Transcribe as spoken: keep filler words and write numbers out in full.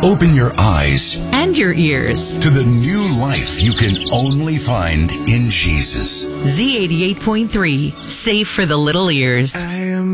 open your eyes and your ears to the new life you can only find in Jesus. Z eighty-eight point three, safe for the little ears. I am